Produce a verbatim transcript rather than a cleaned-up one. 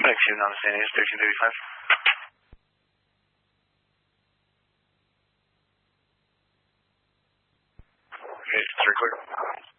Thanks, you understanding is thirteen thirty-five. Okay, three clear.